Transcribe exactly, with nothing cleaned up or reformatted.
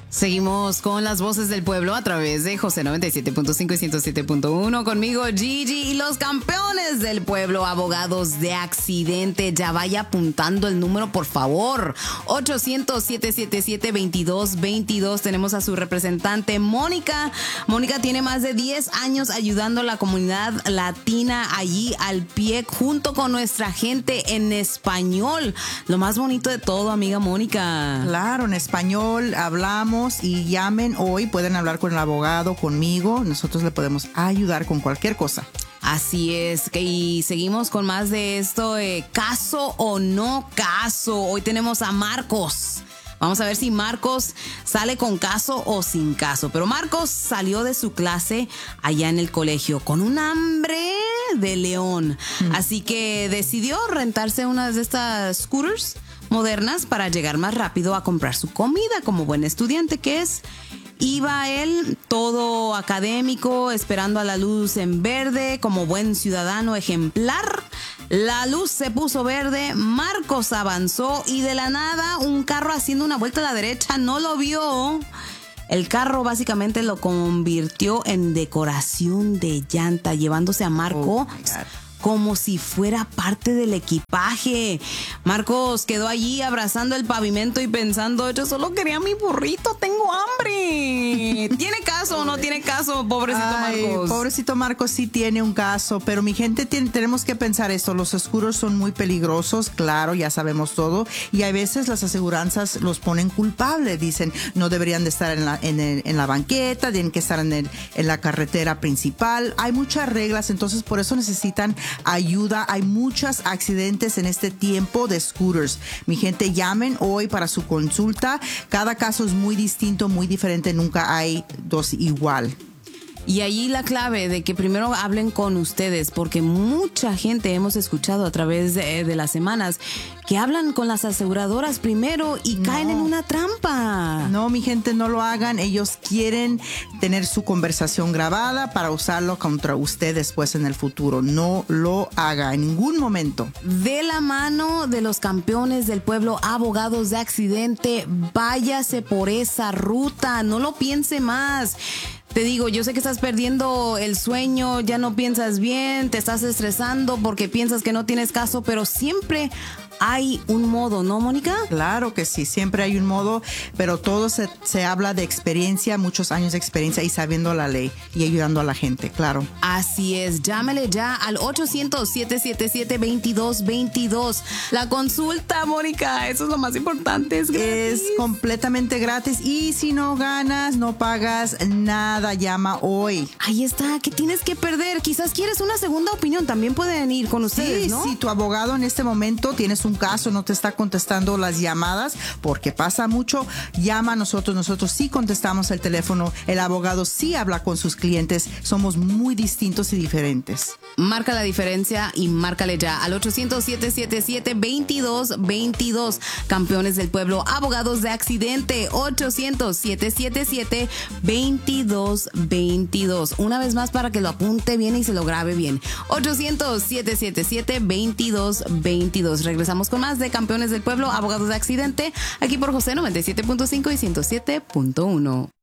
Seguimos con las voces del pueblo a través de José noventa y siete punto cinco y ciento siete punto uno. Conmigo Gigi y los campeones del pueblo, abogados de accidente. Ya vaya apuntando el número, por favor. ochocientos, siete siete siete, veintidós veintidós. Tenemos a su representante Mónica. Mónica tiene más de diez años ayudando a la comunidad latina allí al pie junto con nuestra gente en español. Lo más bonito de todo, amiga Mónica. Claro, en español hablamos. Y llamen hoy, pueden hablar con el abogado, conmigo, nosotros le podemos ayudar con cualquier cosa. Así es, y seguimos con más de esto, eh, caso o no caso. Hoy tenemos a Marcos. Vamos a ver si Marcos sale con caso o sin caso. Pero Marcos salió de su clase allá en el colegio con un hambre de león. Mm. Así que decidió rentarse una de estas scooters modernas para llegar más rápido a comprar su comida, como buen estudiante que es. Iba él todo académico, esperando a la luz en verde, como buen ciudadano ejemplar. La luz se puso verde, Marcos avanzó y de la nada un carro haciendo una vuelta a la derecha no lo vio. El carro básicamente lo convirtió en decoración de llanta, llevándose a Marcos oh como si fuera parte del equipaje. Marcos quedó allí abrazando el pavimento y pensando, yo solo quería mi burrito, tengo hambre. ¿Tiene caso o no tiene caso, pobrecito Ay, Marcos? Pobrecito Marcos sí tiene un caso, pero mi gente, tiene, tenemos que pensar esto, los seguros son muy peligrosos, claro, ya sabemos todo, y a veces las aseguranzas los ponen culpables, dicen, no deberían de estar en la, en el, en la banqueta, tienen que estar en, el, en la carretera principal, hay muchas reglas, entonces por eso necesitan ayuda. Hay muchos accidentes en este tiempo de scooters. Mi gente, llamen hoy para su consulta. Cada caso es muy distinto, muy diferente. Nunca hay dos igual. Y allí la clave de que primero hablen con ustedes, porque mucha gente hemos escuchado a través de, de las semanas que hablan con las aseguradoras primero y no. caen en una trampa. No, mi gente, no lo hagan. Ellos quieren tener su conversación grabada para usarlo contra usted después en el futuro. No lo haga en ningún momento. De la mano de los campeones del pueblo, abogados de accidente, váyase por esa ruta. No lo piense más. Te digo, yo sé que estás perdiendo el sueño, ya no piensas bien, te estás estresando porque piensas que no tienes caso, pero siempre hay un modo, ¿no, Mónica? Claro que sí, siempre hay un modo, pero todo se, se habla de experiencia, muchos años de experiencia y sabiendo la ley y ayudando a la gente, claro. Así es, llámele ya al ochocientos, siete siete siete, veintidós veintidós. La consulta, Mónica, eso es lo más importante, es gratis. Es completamente gratis y si no ganas, no pagas nada, llama hoy. Ahí está, ¿qué tienes que perder? Quizás quieres una segunda opinión, también pueden ir con ustedes, sí, ¿no? Si tu abogado en este momento tienes un caso, no te está contestando las llamadas, porque pasa mucho, llama a nosotros, nosotros sí contestamos el teléfono, el abogado sí habla con sus clientes, somos muy distintos y diferentes. Marca la diferencia y márcale ya al ochocientos, siete siete siete, veintidós veintidós. Campeones del pueblo, abogados de accidente, ochocientos, siete siete siete, veintidós veintidós. Una vez más para que lo apunte bien y se lo grabe bien. ochocientos, siete siete siete, veintidós veintidós. Regresamos con más de Campeones del Pueblo, abogados de accidente, aquí por José noventa y siete punto cinco y ciento siete punto uno.